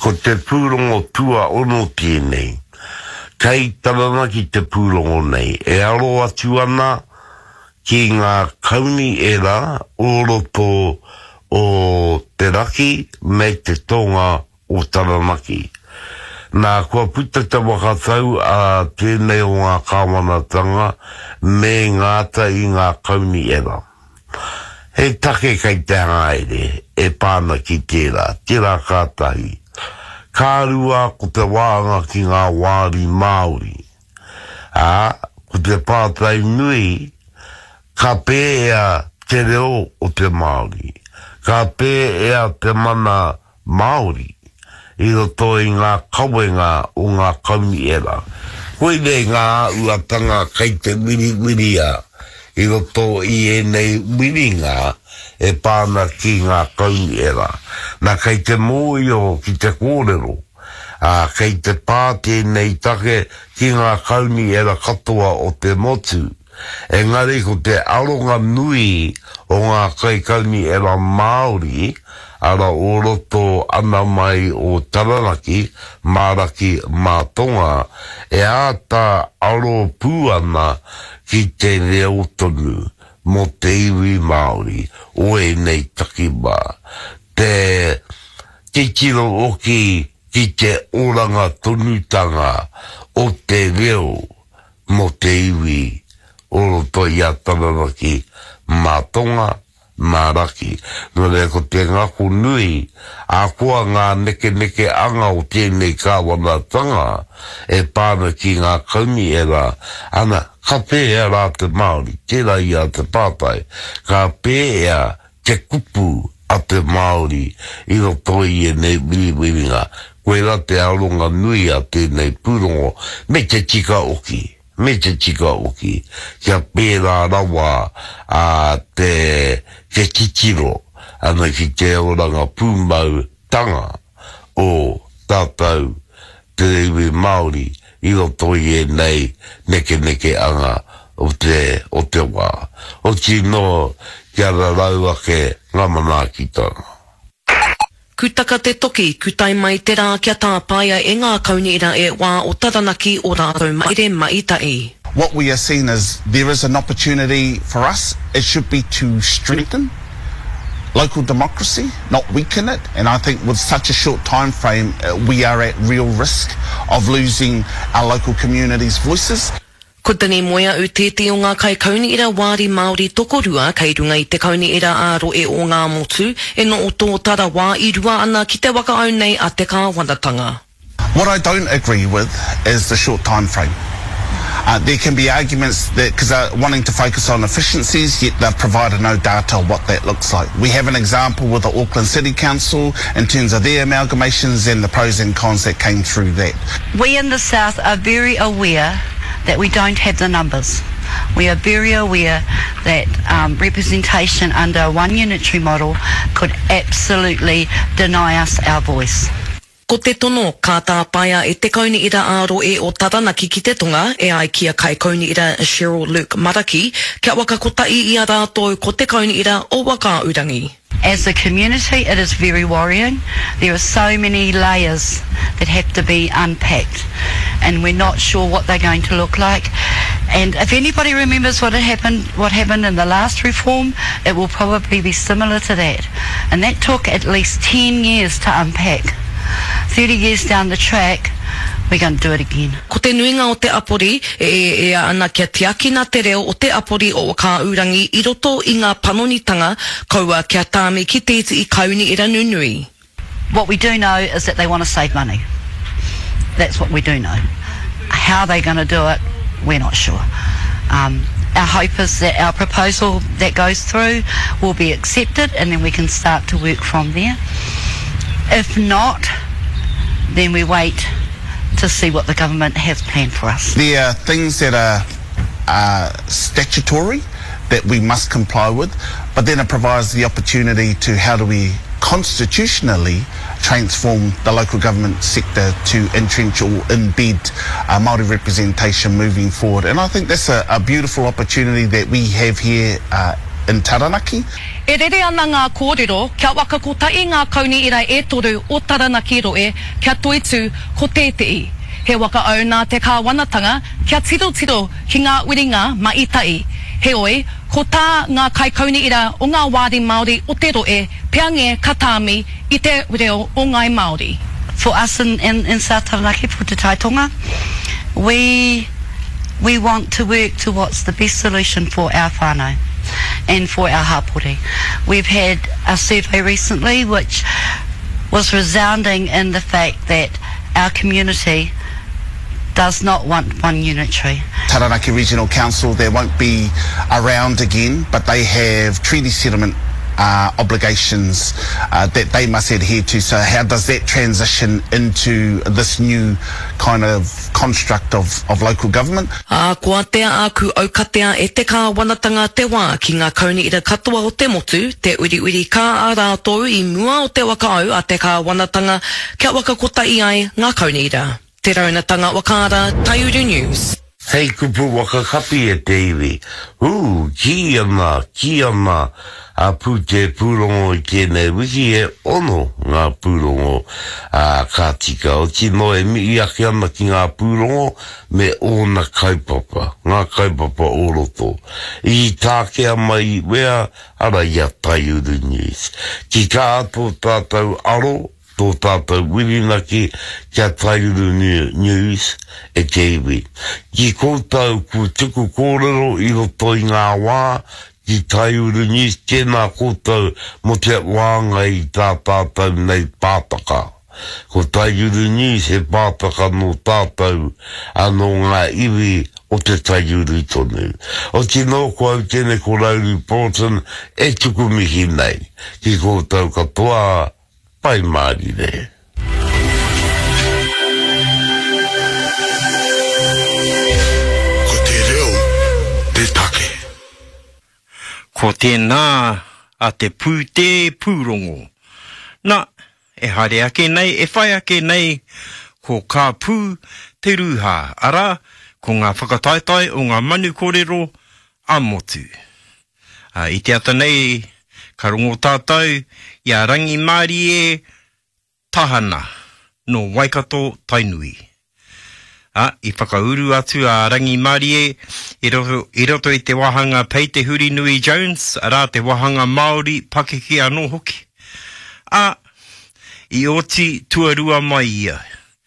ko te pūrongo tua ono tēnei. Kei taranaki te pūrongo nei, e aro atu ana ki ngā kauni era o roto o te raki me te tonga o taranaki. Nā kua puta te wakatau a tēnei o ngā kāwanatanga me ngāta i ngā kauni era. He take kei te haere, e pāna ki tērā kātahi. Kārua ko te wāanga ki ngā wāri Māori. Ko te pātai nui, ka pēea te reo o te Māori. Ka pēea te mana Māori. I roto i ngā kawenga o ngā kauni era. Koe nei ngā uatanga kei te wiriwiria. I roto i enei wiringa e pāna ki ngā kauni era. Nā kei te mōio ki te kōrero, kei te pāte nei take ki ngā kauni era katoa o te motu. Engari ko te aronga nui o ngā kai kauni era Māori, ara o roto ana mai o Taranaki, Māraki, Mātonga, e āta aro pūana ki te reo tonu, mo te iwi Māori, o e nei takiwa. Te kiro oki ki te oranga tonutanga o te reo, mo te iwi, o roto i a Taranaki, Mātonga, Māraki. No rea ko te ngako nui, a kua ngā neke anga o tēnei kāwanatanga, e pāna ki ngā kauni era, ana, ka pēea rā te Māori, tērā i a te pātai, ka pēea te kupu a te Māori, i roto i e nei wiriwiringa, koe rā te aronga nui a tēnei pūrongo, me te tika oki. Me te tika oki, kia pērā rawa a te titiro, ana ki te oranga pūmau tanga o tātou te iwi Māori, i roto i e nei neke anga o te wā. O tino kia rarau ake ngā manaakitanga. Kutaka te toki, kutai mai te rā kia tāpāia e ngā kauni ira e wā o Taranaki o rātou maire maitai. What we are seeing is there is an opportunity for us. It should be to strengthen local democracy, not weaken it. And I think with such a short time frame, we are at real risk of losing our local communities' voices. Ko tēnei moia u tēti o ngā kai kauni ira wāri Māori tokorua kei runga i te kauni ira aro e o ngā motu e no o tō tara wā i rua ana ki te wakaau nei a te kāwanatanga. What I don't agree with is the short time frame. There can be arguments that because they're wanting to focus on efficiencies, yet they've provided no data on what that looks like. We have an example with the Auckland City Council in terms of their amalgamations and the pros and cons that came through that. We in the South are very aware that we don't have the numbers. We are very aware that representation under a one unitary model could absolutely deny us our voice. Ko te tono, ka tāpāia e te kauni ira aro e o Taranaki ki te tonga, e ai kia kai kauni ira Cheryl Luke Maraki, kia waka kotai i a rātou ko te kauni ira o Wakaurangi. As a community, it is very worrying. There are so many layers that have to be unpacked, and we're not sure what they're going to look like. And if anybody remembers what happened in the last reform, it will probably be similar to that. And that took at least 10 years to unpack. 30 years down the track, we're going to do it again. Ko te nuinga o te apori, e ana kia tiakina te reo o te apori o Wakaurangi i roto i ngā panonitanga kaua kia tāme ki tēti i kauni ira nunui. What we do know is that they want to save money. That's what we do know. How they're going to do it, we're not sure. Our hope is that our proposal that goes through will be accepted and then we can start to work from there. If not, then we wait to see what the government has planned for us. There are things that are statutory that we must comply with, but then it provides the opportunity to how do we constitutionally transform the local government sector to entrench or embed Māori representation moving forward. And I think that's a beautiful opportunity that we have here in Taranaki. E rere ana ngā kōrero, kia waka kotai ngā kauni ira e toru o Taranaki Roe, kia toitu ko tētei. He waka au nā te kāwanatanga, kia tiro ki ngā uringa maitai. He oi, ko tā ngā kai kauni ira o ngā wāri Māori o te roe, peange katāmi I te reo o ngai Māori. For us in South Taranaki, for Te Taitonga, we want to work towards the best solution for our whānau and for our hapori. We've had a survey recently which was resounding in the fact that our community does not want one unitary. Taranaki Regional Council, they won't be around again, but they have treaty settlement obligations that they must adhere to. So how does that transition into this new kind of construct of local government? Kua tea aku au katea e te kāwanatanga te wā ki ngā kauni ira katoa o te motu, te uri kā a rātou I mua o te waka au a te kāwanatanga kia waka kotai ai ngā kauni ira. Te raunatanga wakara Taiuru News. Hei kupu wakakapi e te iwi. Ki ana, a pu te pūrongo I tēnei wiki e ono ngā pūrongo ka tika. O tino e mi ake ana ki ngā pūrongo me ona kaipapa, ngā kaipapa oroto. I tākea mai wea ara ia Taiuru News. Ki ka ato tātou aro, tō tātou wirinaki kia Taiuru News e te iwi. Ki koutou ku tuku kōrero I roto I ngā wā, ki Taiuru News tēnā koutou mo te wānga I tā tātou nei pātaka. Ko Taiuru News he pātaka no tātou anō ngā iwi o te Taiuru tonu. O tino ko au tēne ko Rauru Porton e tuku mihi nei. Ki koutou katoa pai Māori re. Ko te reo, te take. Ko tēnā a te pū te pūrongo. Nā, e haere ake nei, e whai ake nei, ko kā pū te rūhā. Ara, ko ngā whakataitai o ngā manu kōrero a motu. I te ata nei, ka rongo tātou, ia rangi Māori e tahana no Waikato Tainui. I whakauru atu a rangi Māori e roto I te wahanga Pei te Huri Nui Jones, ara te wahanga Māori Pakeke anō hoki. I oti tuarua mai ia.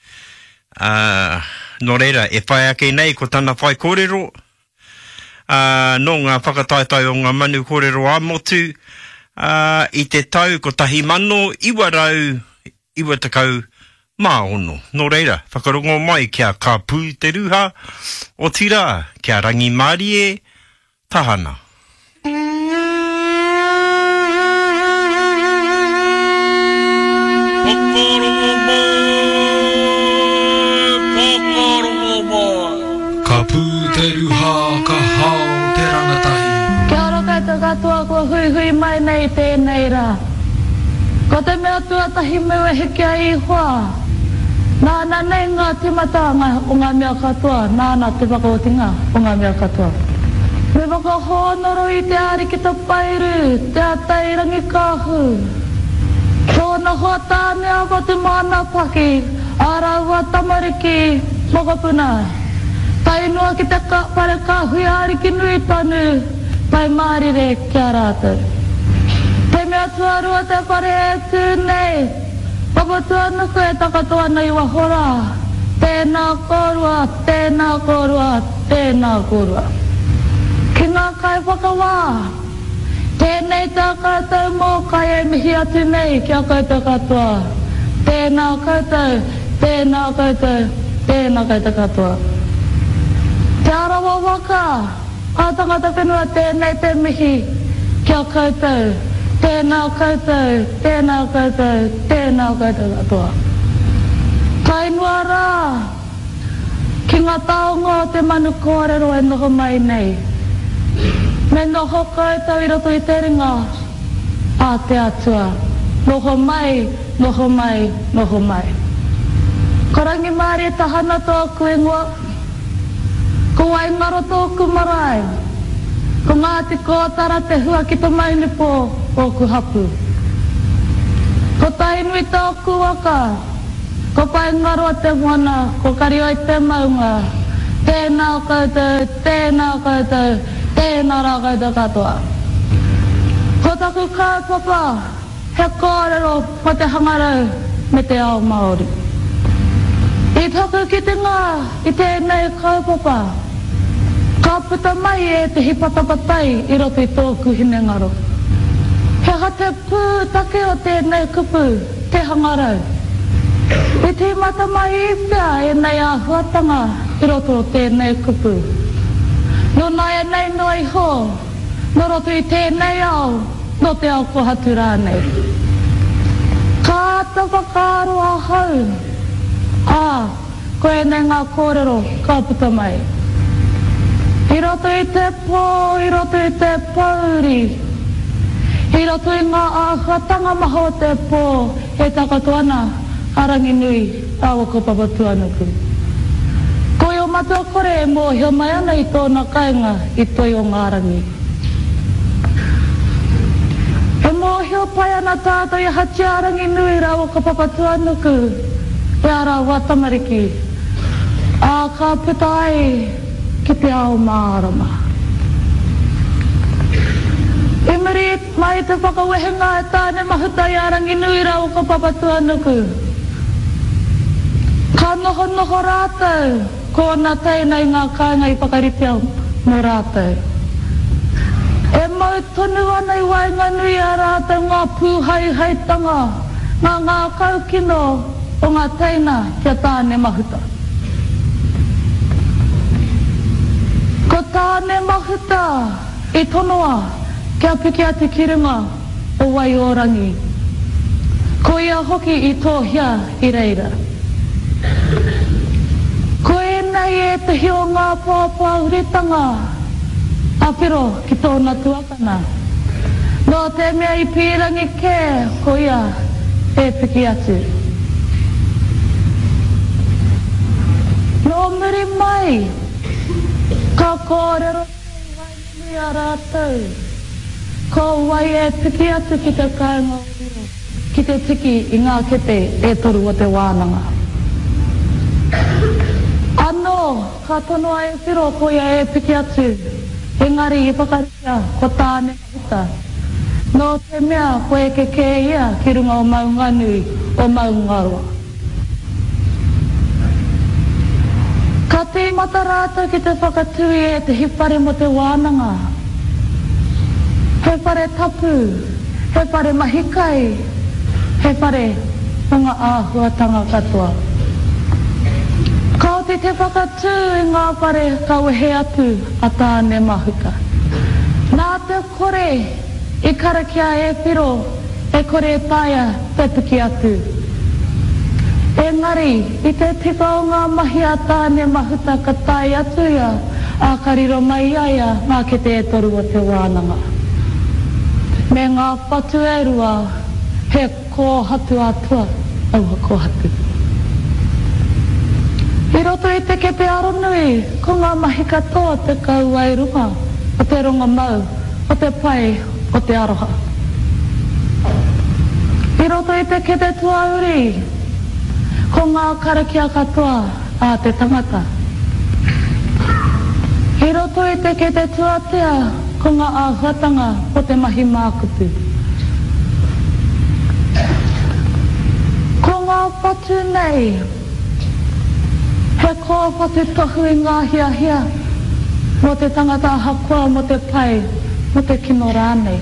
No reira, e whai ake nei ko tana whai kōrero, no ngā whakataitai o ngā manu kōrero a motu, I te tau ko tahi mano, iwa takau māono. No reira, whakarongo mai kia ka pū te ruha, o tira kia rangi Māori e tahana. Ka pū te ruha, ka hao te rangatahi. Kia ora koutou katoa kua hui mai nei tēnei rā. Ko te mea tuatahi meu e heke I hoa. Nāna nei ngā timatanga o ngā mea katoa, nāna te whakaotinga o ngā mea katoa. Me whakahōnoro I te arikita pairu, te atairangi kāhu. Tōna hoa tāmea ko te mana paki, āraua tamariki mokopuna. Tainua ki te pare kāhui ariki nui tonu, pai Māori re kia rātou. Te mea tuarua te pare e tū nei, papatua nuku e takatoa nei wahora. Tēnā kōrua, tēnā kōrua, tēnā kōrua. Ki ngā kai whakawā, tēnei tā koutou mō kai e mihi atu nei kia koutou katoa. Tēnā koutou, tēnā koutou, tēnā koutou katoa. Te arawa waka, a tangata whenua tēnei te mihi kia koutou. Tēnā koutou, tēnā koutou, tēnā koutou katoa. Kainua rā, ki ngā taonga o te manu kōrero e noho mai nei. Me noho koutou I roto I te ringa, a te atua. Noho mai, noho mai, noho mai. Ko rangi Māori e tahana tōku e ngoa, ko waingaro tōku marae, ko ngāti kōtara te hua ki to mainipo, o ku hapu. Ko tahi nui tau ku waka, ko pai ngaroa te moana, ko kari oi te maunga, tēnā koutou, tēnā koutou, tēnā rā koutou katoa. Ko taku kaupapa, he kōrero mo te hangarau me te ao Māori. I taku ki te ngā, i tēnei kaupapa, ka puta mai e te hipatapatai i roto i tōku hine ngaro. He ha te pū take o tēnei kupu, te hangarau. I te mata mai i pia e nei a huatanga i roto o tēnei kupu. No nai e nei noi ho, no roto i tēnei ao, no te ao kohatu rānei. Ka tapa kāro a hau, koe nei ngā kōrero ka puta mai. I roto i te pō, i roto i te pauri, i roto i ngā āhuatanga maho te pō, e takatu ana, arangi nui, awa ko papatu anuku. Koe o matua kore e mō hio mai ana i tōna kainga i toi o ngā rangi. E mō hio pai ana tātou i hati arangi nui rawa ko papatu anuku, e ara watamariki, a ka puta ai ki te ao Mārama. E muri mai te whakawehenga e tāne mahuta i arangi nui rawa ko papatu anuku. Ka noho noho rātou, ko nā teina i ngā kāinga i whakaripia mo rātou. E mau tonu ana i wainga nui a rātou ngā pūhai haitanga, ngā kaukino o ngā teina kia tāne mahuta. Ko tāne mahuta i tonoa kia piki atu ki runga o Waiorangi. Ko ia hoki i tōhia i reira. Ko e nei e te hio ngā pāpā uritanga, apiro ki tōna tuakana. No te mea i pīrangi kē, ko ia e piki atu. No muri mai, ka kōrero i a rātou, ko wai e piki atu ki te kāinga uro, ki te tiki i ngā kete e toru o te wānanga. Anō, ka tono ai whiro ko ia e piki atu, engari i whakarikia ko tāne mahuta. No te mea ko e ke kē ia ki runga o maunganui o maungaroa. Ka te mata rātou ki te whakatui e te hipare mo te wānanga. He whare tapu, he whare mahikai, he whare hunga āhuatanga katoa. Ka te whakatū i ngā whare ka wehe atu a tāne mahuta. Nā te kore i karakia e whiro, e kore e tāia petuki atu. Engari, i te tika o ngā mahi a tāne mahuta ka tai atu ia, a kariro mai aia ngā kete e toru o te wānanga. Me ngā whatu e rua, he kōhatu atua, aua kōhatu. I roto i te kepe aronui, ko ngā mahi katoa te kauai runga, o te ronga mau, o te pai, o te aroha. I roto i te kepe tuauri, ko ngā karakia katoa a te tangata. I roto i te kepe tuatea, ko ngā āhuatanga o te mahi mākupu. Ko ngā whatu nei, he kō whatu tohu i ngā hia hia, mo te tangata hakoa mo te pai, mo te kino rānei.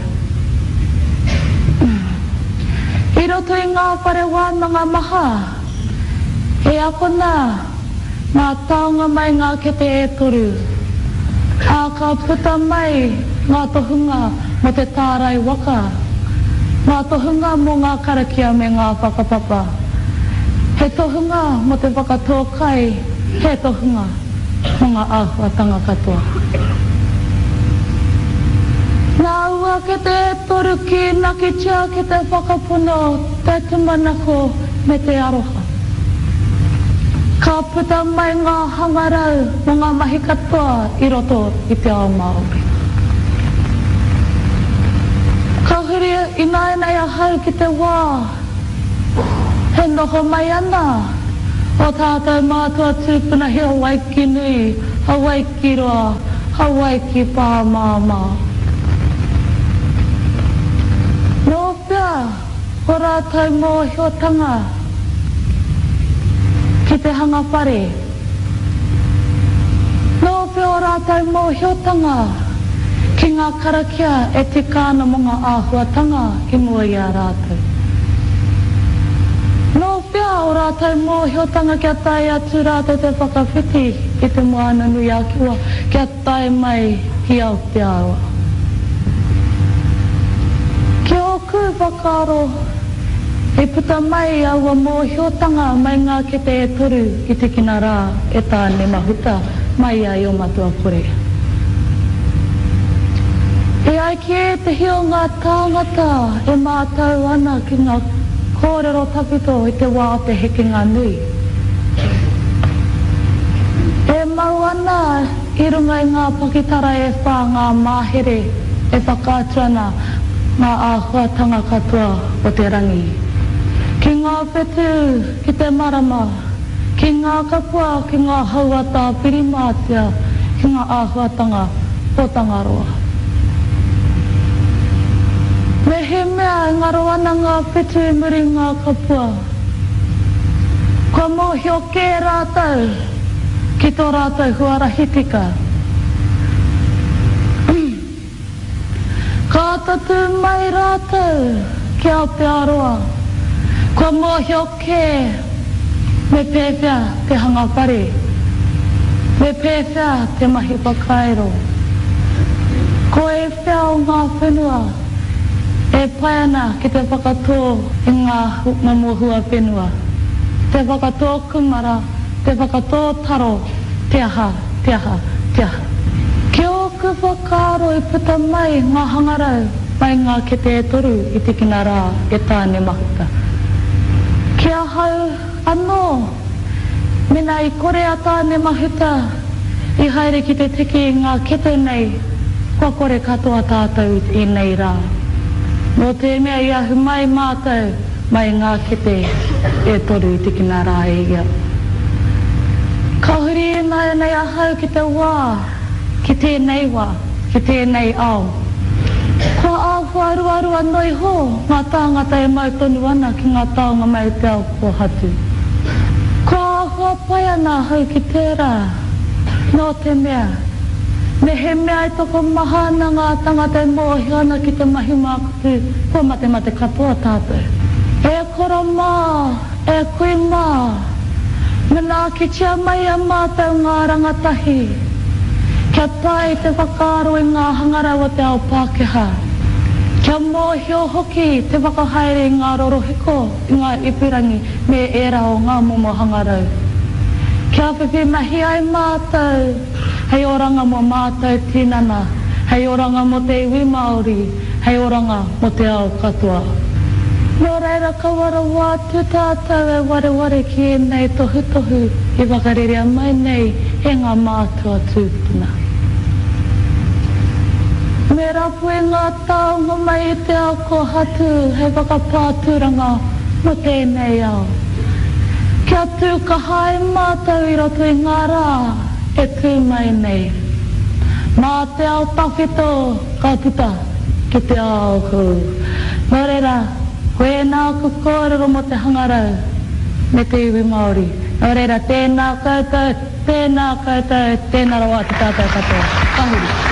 I roto i ngā whare wānanga maha, e akona ngā taonga mai ngā kete e toru, a ka puta mai ngā tohunga mo te tārai waka, ngā tohunga mo ngā karakia me ngā whakapapa. He tohunga mo te whakatōkai, he tohunga mo ngā āhuatanga katoa. Nā ua ke te toru ki naki tia ki te whakapuno, te tumanako me te aroha. Ka puta mai ngā hangarau mo ngā mahi katoa i roto i te ao Māori. Ka huri ina ina ia hau ki te wā. He noho mai ana. O tātou mātua tūpuna he Hawaii ki nui, Hawaii ki roa, Hawaii ki pā māmā. Nō pia, o rātou mōhiotanga ki te hanga whare. Nō pia o rātou mōhiotanga ki ngā karakia e te kāna mo ngā āhuatanga i mua i a rātou. Nō pia o rātou mōhiotanga kia tai atu rātou te whakawhiti i te moana nui a kiwa kia tai mai ki au te awa. Kia oku whakaro e puta mai aua mōhiotanga mai ngā kete e toru i te kina rā e tāne mahuta mai ai o matua kore. E ai ki e te hio ngā tāngata e mātau ana ki ngā kōrero tapito i te wā o te hekenga nui. E mau ana i runga i ngā pakitara e whā ngā māhere e whakātuana ngā āhuatanga katoa o te rangi. Ki ngā whetu, ki te marama, ki ngā kapua, ki ngā hauata pirimātia, ki ngā āhuatanga o Tangaroa. Me he mea e ngaro ana ngā whetu e muri ngā kapua. Kua mōhio kē rātou ki tō rātou huarahitika. Ka tatu mai rātou ki Aotearoa. Kua mōhio kē me pēwhia te hanga whare. Me pēwhia te mahi whakairo. Ko e whia o ngā whenua. E pai ana ki te whakatō i ngā momohua whenua. Te whakatō kumara, te whakatō taro, te aha, te aha, te aha. Ki oku whakaro i puta mai ngā hangarau, mai ngā kete e toru i te kina rā e tāne mahuta. Ki ahau anō, mena i kore a tāne mahuta, i haere ki te teki ngā kete nei, kua kore katoa tātou i nei rā. Nō te mea i ahu mai mātou, mai ngā kete e toru i te kina rā e ia. Ka huri e nai nei ahau ki te wā, ki tēnei wā, ki tēnei ao. Kua āhua ruarua noi ho, ngā tāngata e mau tonu ana ki ngā taonga mai te ao ko hatu. Kua āhua pai ana hau ki tērā, nō te mea. Me he mea i toko maha na ngā tangata e mōhi ana ki te mahi mākutu, kua mate katoa tātou. E kora mā, e kui mā, mena ki tia mai a mātou ngā rangatahi. Kia tai te whakaaro i ngā hangarau o te ao Pākehā. Kia mōhio hoki te whakahaere i ngā rorohiko, i ngā ipirangi, me era o ngā momo hangarau. Kia whiwhi mahi ai mātou, hei oranga mo mātou tinana, hei oranga mo te iwi Māori, hei oranga mo te ao katoa. Nō reira kawara wātu tātou e wareware ki e nei tohu i wakarerea mai nei he ngā mātua tūpuna. Me rapu e ngā taonga mai i te ao ko hatu he wakapāturanga mo tēnei ao. Kia tū ka hae mātou i roto i ngā rā e tū mai nei. Mā te ao tawhito ka puta ki te ao hu. Nō reira, koe nā ku kōrero mo te hangarau me te iwi Māori. Nō reira, tēnā koutou, tēnā rawa te tātou katoa. Kahuri.